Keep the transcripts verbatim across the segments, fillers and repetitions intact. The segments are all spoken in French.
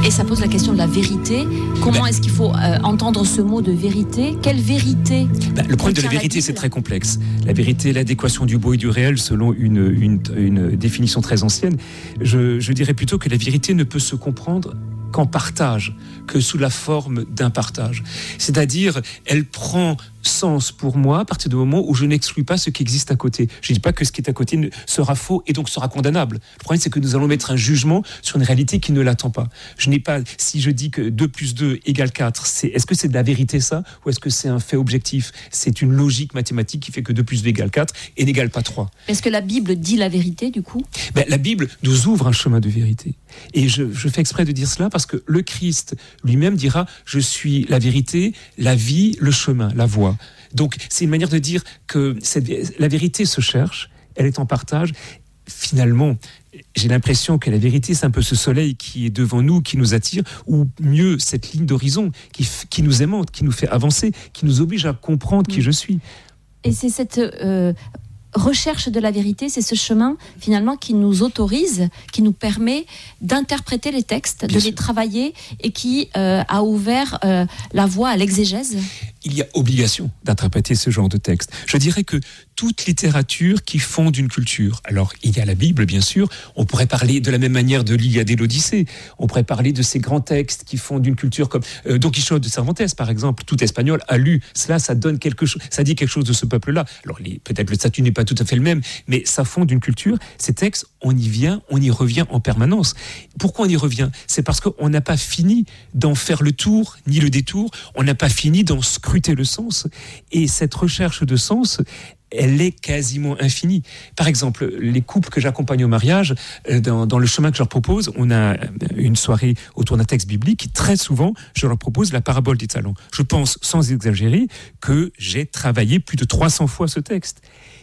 Et ça pose la question de la vérité. Comment ben, est-ce qu'il faut euh, entendre ce mot de vérité ? Quelle vérité ? ben, Le problème de la vérité, c'est très complexe. La vérité est l'adéquation du beau et du réel selon une, une, une définition très ancienne. Je, je dirais plutôt que la vérité ne peut se comprendre qu'en partage, que sous la forme d'un partage. C'est-à-dire, elle prend sens pour moi à partir du moment où je n'exclus pas ce qui existe à côté. Je ne dis pas que ce qui est à côté sera faux et donc sera condamnable. Le problème, c'est que nous allons mettre un jugement sur une réalité qui ne l'attend pas. Je n'ai pas, si je dis que deux plus deux égale quatre, c'est, est-ce que c'est de la vérité ça, ou est-ce que c'est un fait objectif ? C'est une logique mathématique qui fait que deux plus deux égale quatre et n'égale pas trois. Est-ce que la Bible dit la vérité du coup ? Ben, la Bible nous ouvre un chemin de vérité. Et je, je fais exprès de dire cela parce que le Christ lui-même dira « Je suis la vérité, la vie, le chemin, la voie ». Donc, c'est une manière de dire que cette, la vérité se cherche, elle est en partage. Finalement, j'ai l'impression que la vérité, c'est un peu ce soleil qui est devant nous, qui nous attire, ou mieux, cette ligne d'horizon qui, qui nous aimante, qui nous fait avancer, qui nous oblige à comprendre qui je suis. Et c'est cette euh, recherche de la vérité, c'est ce chemin, finalement, qui nous autorise, qui nous permet d'interpréter les textes, Bien de sûr. les travailler, et qui euh, a ouvert euh, la voie à l'exégèse. Il y a obligation d'interpréter ce genre de texte. Je dirais que toute littérature qui fonde une culture, alors il y a la Bible bien sûr, on pourrait parler de la même manière de l'Iliade et l'Odyssée, on pourrait parler de ces grands textes qui fondent une culture comme euh, Don Quichotte de Cervantes par exemple, tout Espagnol a lu cela, ça donne quelque chose, ça dit quelque chose de ce peuple-là. Alors les, peut-être le statut n'est pas tout à fait le même, mais ça fonde une culture. Ces textes, on y vient, on y revient en permanence. Pourquoi on y revient ? C'est parce qu'on n'a pas fini d'en faire le tour, ni le détour, on n'a pas fini d'en scruter le sens, et cette recherche de sens, elle est quasiment infinie. Par exemple, les couples que j'accompagne au mariage, dans, dans le chemin que je leur propose, on a une soirée autour d'un texte biblique, et très souvent, je leur propose la parabole des talents. Je pense, sans exagérer, que j'ai travaillé plus de trois cents fois ce texte.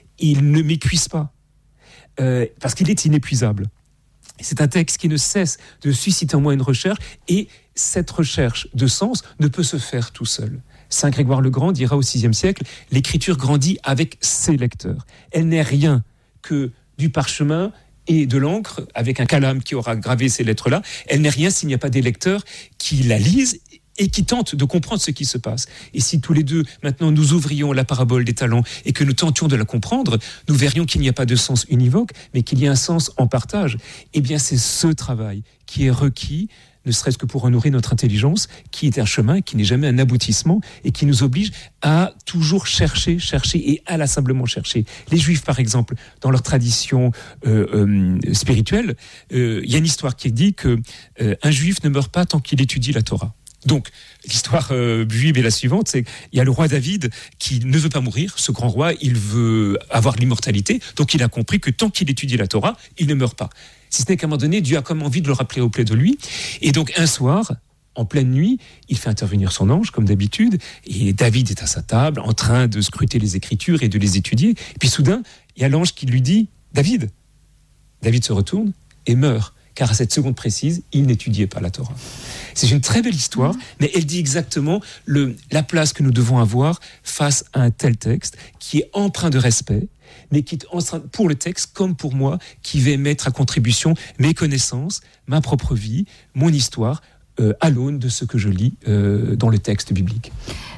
Il ne m'épuise pas, euh, parce qu'il est inépuisable. C'est un texte qui ne cesse de susciter en moi une recherche, et cette recherche de sens ne peut se faire tout seul. Saint Grégoire le Grand dira au sixième siècle, l'écriture grandit avec ses lecteurs. Elle n'est rien que du parchemin et de l'encre, avec un calame qui aura gravé ces lettres-là. Elle n'est rien s'il n'y a pas des lecteurs qui la lisent et qui tentent de comprendre ce qui se passe. Et si tous les deux, maintenant, nous ouvrions la parabole des talents et que nous tentions de la comprendre, nous verrions qu'il n'y a pas de sens univoque, mais qu'il y a un sens en partage. Eh bien, c'est ce travail qui est requis, ne serait-ce que pour honorer notre intelligence, qui est un chemin, qui n'est jamais un aboutissement, et qui nous oblige à toujours chercher, chercher et inlassablement chercher. Les Juifs, par exemple, dans leur tradition euh, euh, spirituelle, euh, il y a une histoire qui dit qu'un euh, Juif ne meurt pas tant qu'il étudie la Torah. Donc, l'histoire euh, juive est la suivante, c'est qu'il y a le roi David qui ne veut pas mourir, ce grand roi, il veut avoir l'immortalité, donc il a compris que tant qu'il étudie la Torah, il ne meurt pas. Si ce n'est qu'à un moment donné, Dieu a comme envie de le rappeler auprès de lui, et donc un soir, en pleine nuit, il fait intervenir son ange, comme d'habitude, et David est à sa table, en train de scruter les Écritures et de les étudier, et puis soudain, il y a l'ange qui lui dit « David !» David se retourne et meurt, car à cette seconde précise, il n'étudiait pas la Torah. C'est une très belle histoire, mais elle dit exactement le, la place que nous devons avoir face à un tel texte qui est empreint de respect, mais qui est pour le texte comme pour moi, qui va mettre à contribution mes connaissances, ma propre vie, mon histoire, euh, à l'aune de ce que je lis euh, dans le texte biblique.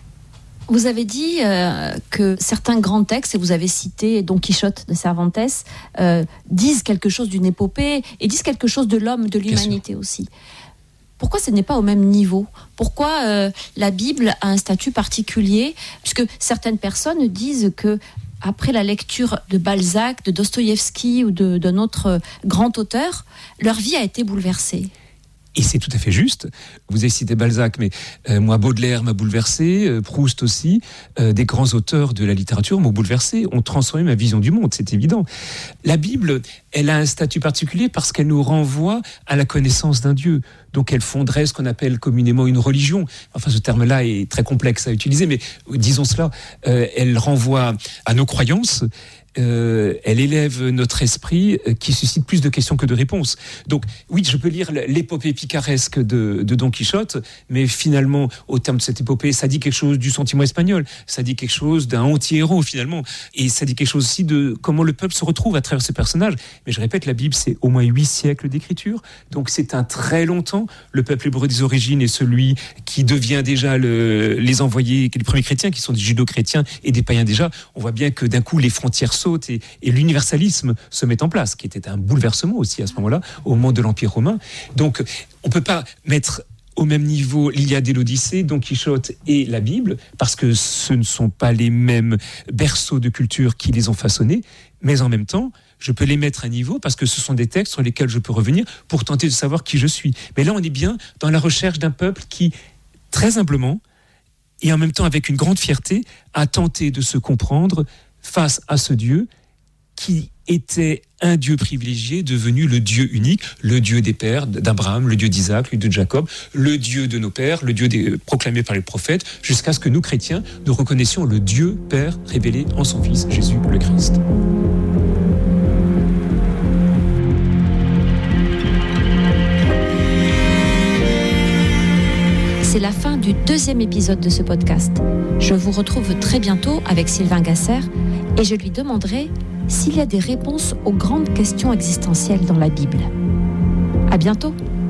Vous avez dit euh, que certains grands textes, et vous avez cité Don Quichotte de Cervantes, euh, disent quelque chose d'une épopée et disent quelque chose de l'homme, de l'humanité aussi. Pourquoi ce n'est pas au même niveau ? Pourquoi euh, la Bible a un statut particulier ? Puisque certaines personnes disent que après la lecture de Balzac, de Dostoïevski ou de, d'un autre grand auteur, leur vie a été bouleversée. Et c'est tout à fait juste. Vous avez cité Balzac, mais euh, moi, Baudelaire m'a bouleversé, euh, Proust aussi. Euh, des grands auteurs de la littérature m'ont bouleversé, ont transformé ma vision du monde, c'est évident. La Bible, elle a un statut particulier parce qu'elle nous renvoie à la connaissance d'un Dieu. Donc elle fonderait ce qu'on appelle communément une religion. Enfin, ce terme-là est très complexe à utiliser, mais disons cela, euh, elle renvoie à nos croyances. euh, elle élève notre esprit euh, qui suscite plus de questions que de réponses. Donc oui, je peux lire l'épopée picaresque de, de Don Quichotte, mais finalement, au terme de cette épopée, ça dit quelque chose du sentiment espagnol, ça dit quelque chose d'un anti-héros finalement, et ça dit quelque chose aussi de comment le peuple se retrouve à travers ce personnage. Mais je répète, la Bible, c'est au moins huit siècles d'écriture, donc c'est un très long temps. Le peuple hébreu des origines est celui qui devient déjà le, les envoyés, les premiers chrétiens, qui sont des judo-chrétiens et des païens déjà. On voit bien que d'un coup, les frontières sautent et, et l'universalisme se met en place, qui était un bouleversement aussi à ce moment-là, au moment de l'Empire romain. Donc, on ne peut pas mettre au même niveau l'Iliade et l'Odyssée, Don Quichotte et la Bible, parce que ce ne sont pas les mêmes berceaux de culture qui les ont façonnés, mais en même temps, je peux les mettre à niveau parce que ce sont des textes sur lesquels je peux revenir pour tenter de savoir qui je suis. Mais là, on est bien dans la recherche d'un peuple qui, très humblement, et en même temps avec une grande fierté, a tenté de se comprendre face à ce Dieu qui était un Dieu privilégié, devenu le Dieu unique, le Dieu des pères, d'Abraham, le Dieu d'Isaac, le Dieu de Jacob, le Dieu de nos pères, le Dieu des, proclamé par les prophètes, jusqu'à ce que nous, chrétiens, nous reconnaissions le Dieu Père révélé en son Fils, Jésus le Christ. C'est la fin du deuxième épisode de ce podcast. Je vous retrouve très bientôt avec Sylvain Gasser et je lui demanderai s'il y a des réponses aux grandes questions existentielles dans la Bible. À bientôt!